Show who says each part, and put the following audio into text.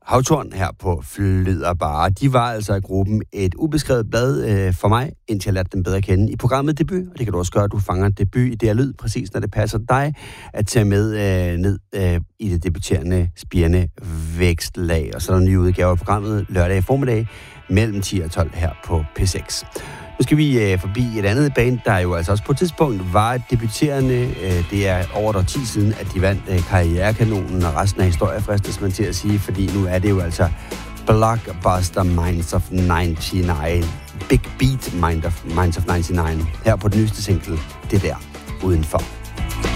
Speaker 1: Havtorn her på Fløderbar. De var altså i gruppen Et Ubeskrevet Blad for mig, indtil jeg lærte dem bedre at kende i programmet Debut. Og det kan du også gøre, at du fanger debut i det her lyd, præcis når det passer dig, at tage med ned i det debuterende, spirende vækstlag. Og så er der nye udgaver af programmet lørdag formiddag mellem 10 og 12 her på P6. Nu skal vi forbi et andet band, der jo altså også på et tidspunkt var debuterende. Det er over et årti siden, at de vandt Karrierekanonen, og resten af historien fristes man til at sige, fordi nu er det jo altså Blockbuster Minds of 99. Big Beat Minds of 99. Her på den nyeste single, det der udenfor.